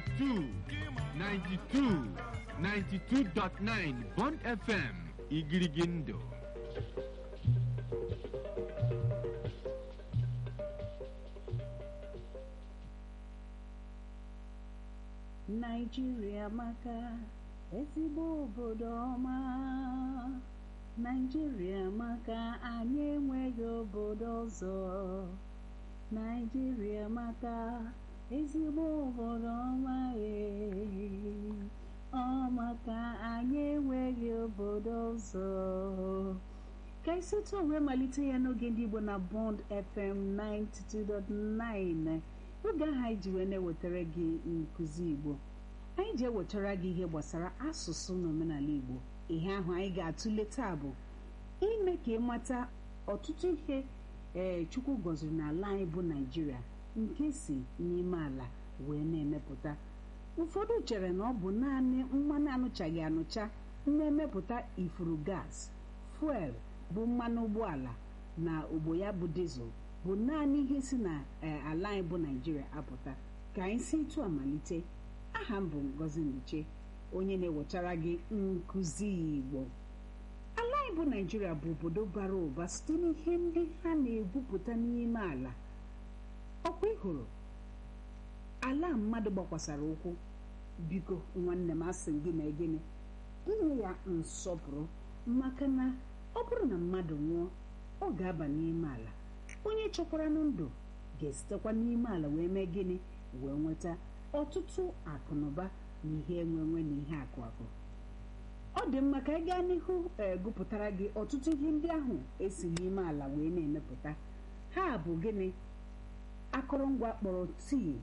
92.9 Bond FM Igirigindo. Nigeria maka ezigbo obodo ọma. Nigeria maka anyị enweghị obodo ọzọ. Nigeria maka ezigbo obodo ọma ọ maka anyị enweghị obodo ọzọ. Ka isi tụ wee malite ya n'oge ndị Igbo na Bond FM 92.9. Oge ahụ anyị ji wee na-ewetara gị nkụzi Igbo. Anyị ji ewetara gị ihe gbasara asụsụ na omenala Igbo. Ihe ahụ anyị ga-atụle taa bụ ime ka ị mata ọtụtụ ihe Chukwu gọziri n'ala anyị bụ Naịjirịa nke si n'ime ala wee na-emepụta. Ụfọdụ chere na ọ bụ naanị mmanụ anụchaghị anụcha na-emepụta ifuru gas, fuel bụ mmanụ ụgbọala na ogbo ya bụ dizel bụ naanị ihe si na ala anyị bụ Naịjirịa apụta. Ka anyị si ịtụ amalite. Aha m bụ Ngozi Nduche, onye na-ewetara gị nkụzi Igbo. Ala anyị bụ Naịjirịa bụ obodo bara ụba site n'ihe ndị ha na-egwupụta n'ime ala. Ọkwa ị hụrụ ala mmadụ gbakwasara ụkwụ, biko nwanne m asị gị na gịnị inye ya nsọpụrụ, maka na ọ bụrụ na mmadụ nwụọ ọ ga-aba n'ime ala. Onye chọkwara ndụ ga-esitekwa n'ime ala wee mee gịnị wee nweta ọtụtụ akụnụba na ihe enwenwe na ihe akụ. Ọ dị mma ka anyị gaa n'ihu gụpụtara gị ọtụtụ ihe ndị ahụ esi n'ime ala wee na-emepụta. Ha bụ gịnị? Akụrụngwa kpọrọ tii,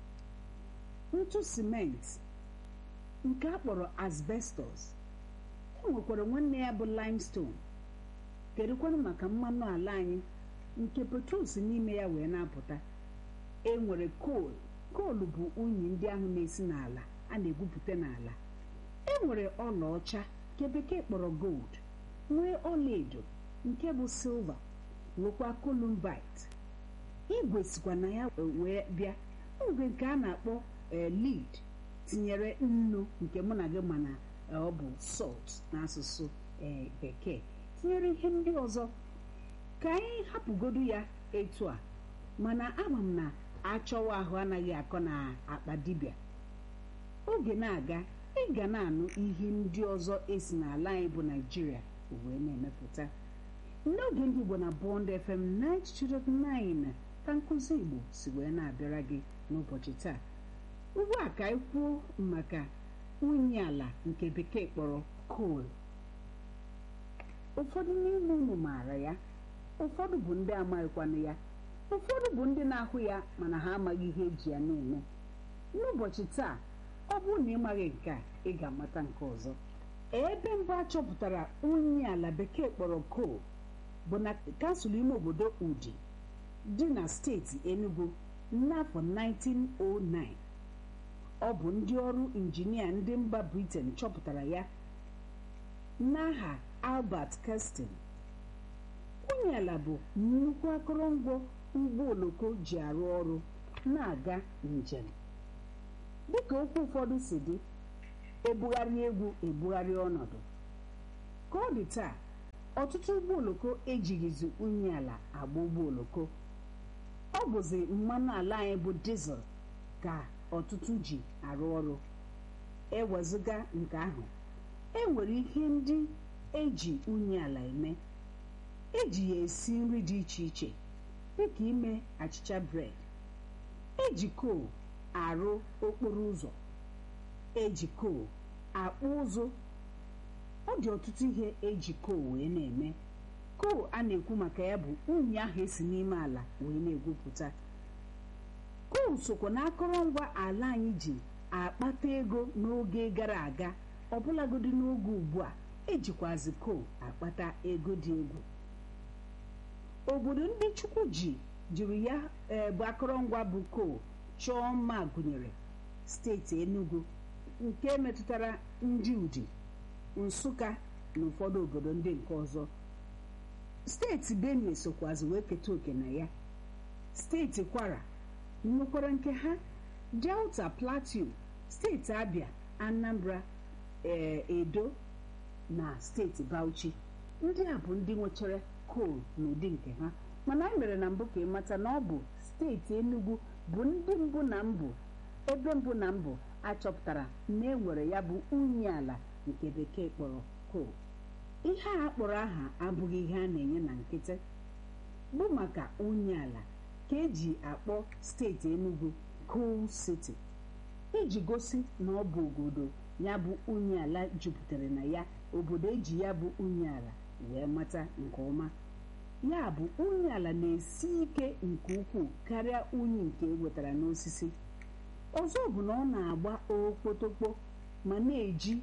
ntụ simenti nke a kpọrọ asbestos, enwekwara nwanne ya bụ limestone. Kedụkwanụ maka mmanụ ala anyị nke petrol si n'ime ya wee na-apụta? Enwere koolu bụ unyi ndị ahụ na-esi n'ala a na-egwupụta n'ala. Enwere ọlaọcha nke bekee kpọrọ gold, nwee ọlaedo nke bụ silva, nwekwa columbite. Igwe sikwa na ya wee bịa, igwe nke a na-akpọ lead, tinyere nnu nke mụ na gị mana ọ bụ salt n'asụsụ bekee, tinyere ihe ndị ọzọ. Ka anyị hapụgodu ya etu a, mana ama m na achọwa ahụ anaghị akọ na akpa dibịa. Oge na-aga ị ga na-anụ ihe ndị ọzọ esi n'ala anyị bụ Naịjirịa wee na-emepụta. N'oge ndị Igbo na Bond FM 92.9 ka nkụzi Igbo si wee na-abịara gị n'ụbọchị taa. Ugbu a ka anyị kwuo maka unyi ala nke bekee kpọrọ coal. Ụfọdụ n'ime unu maara ya, ụfọdụ bụ ndị amaghịkwanụ ya, ụfọdụ bụ ndị na-ahụ ya mana ha amaghị ihe eji ya na-eme. N'ụbọchị taa, ọ bụrụ na ị maghị nke a, ị ga-amata nke ọzọ. Ebe mbụ a chọpụtara unyi ala bekee kpọrọ coal bụ na kansụl ime obodo Udi dị na steeti Enugu n'afọ 1909. Ọ bụ ndị ọrụ injinia ndị mba Britain chọpụtara ya n'aha Albert Keston. Unyi ala bụ nnukwu akụrụngwa ụgbọ oloko ji arụ ọrụ na-aga njem. Dịka okwu ụfọdụ si dị, ebugharị egwu ebugharị ọnọdụ. Ka ọ dị taa, ọtụtụ ụgbọ oloko ejighịzi unyi ala agba ụgbọ oloko. Ọ bụzi mmanụ ala anyị bụ dizel ka ọtụtụ ji arụ ọrụ. Ewezụga nke ahụ, enwere ihe ndị eji unyi ala eme. Eji ya esi nri dị iche iche dịka ime achịcha bred. Eji kool arụ okporo ụzọ. Eji kool akpụ ụzụ. Ọ dị ọtụtụ ihe eji kool wee na-eme. Kool a na-ekwu maka ya bụ unyi ahụ esi n'ime ala wee na-egwupụta. Kool sokwa na akụrụngwa ala anyị ji akpata ego n'oge gara aga, ọbụlagodi n'oge ugbu a ejikwazi kool akpata ego dị egwu. Obodo ndị Chukwu jiri ya bụ akụrụngwa bụ kool chọọ mma gụnyere steeti Enugu nke metụtara ndị Udi, Nsụka na ụfọdụ obodo ndị nke ọzọ. Steeti Benue sokwazi wee keta oke na ya. Steeti Kwara nwekwara nke ha, Delta Plateau steeti Abia, Anambra, Edo na steeti Bauchi. Ndị a bụ ndị nwechara coal n'ụdị nke ha, mana anyị mere na mbụ ka ịmata na ọ bụ steeti Enugu bụ ndị ebe mbụ na mbụ achọpụtara na enwere ya bụ unyi ala nke bekee kpọrọ coal. Ihe a kpọrọ aha abụghị ihe a na-enye na nkịtị, bụ maka unyi ala ka eji akpọ steeti Enugu Coal City, iji gosi na ọ bụ obodo ya bụ unyi ala jupụtara na ya, obodo eji ya bụ unyi ala wee mata nke ọma. Ya bụ unyi ala na-esi ike nke ukwuu karịa unyi nke ewetara n'osisi. Ọzọ bụ na ọ na-agba okpotokpo ma na-eji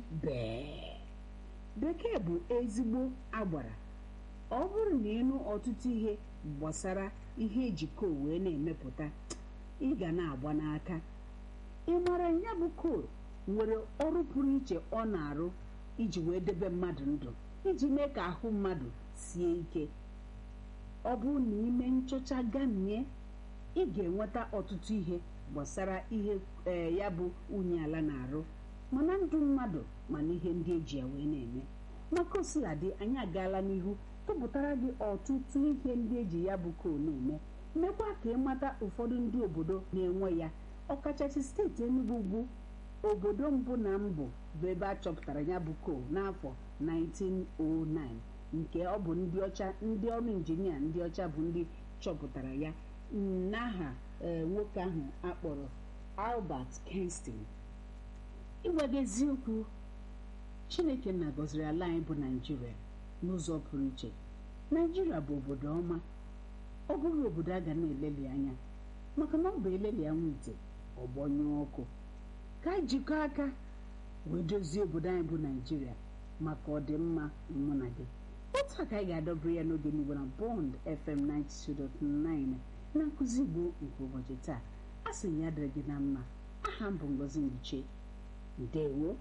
bekee bụ ezigbo agbara. Ọ bụrụ na ịnụ ọtụtụ ihe gbasara ihe eji coal wee na-emepụta, ị ga na-agba n'aka. Ị mara ya bụ coal nwere ọrụ pụrụ iche ọ na-arụ iji wee debe mmadụ ndụ, iji mee ka ahụ mmadụ sie ike. Ọ bụrụ na ime nchọcha gamie, ị ga-enweta ọtụtụ ihe gbasara ihe ya bụ unyi ala na-arụ, mana ndụ mmadụ mana ihe ndị eji ya wee na-eme. Maka osiladị, anyị agaala n'ihu tụpụtara gị ọtụtụ ihe ndị eji ya bụ coal na-eme, mekwa ka ịmata ụfọdụ ndị obodo na-enwe ya, ọkachasị steeti Enugu bụ obodo mbụ na mbụ bụ ebe a chọpụtara ya bụ coal n'afọ 1909, nke ọ bụ ndị ọcha, ndị ọrụ injinia ndị ọcha bụ ndị chọpụtara ya n'aha nwoke ahụ akpọrọ Albert Einstein. Ịgwaga eziokwu, Chineke na-agọziri ala anyị bụ Naịjirịa n'ụzọ pụrụ iche. Naịjirịa bụ obodo ọma, ọ bụghị obodo a ga na-eleli anya, maka na ọ bụ eleli anwụ ite ọgbọnyụ ọkụ. Ka anyị jikọọ aka wee dozie obodo anyị bụ Naịjirịa maka ọdịmma mụ na gị. Otu a ka anyị ga-adọbiri ya n'oge n'Igbo na Bond FM 92.9 na nkụzi Igbo nke ụbọchị taa. A sị ya dịrị gị na mma. Aha m bụ Ngozi Ndiche. Ndewo.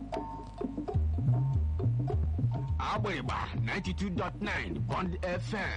Agbịrịgba 92.9 Bond FM.